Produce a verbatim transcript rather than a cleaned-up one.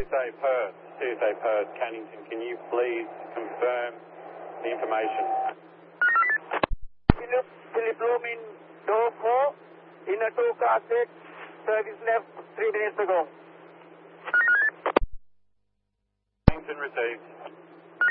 Tuesday Perth, Tuesday Perth, Cannington, can you please confirm the information? Philip, Philip Lumin, door four, in a two-car set, service left three minutes ago. Cannington received.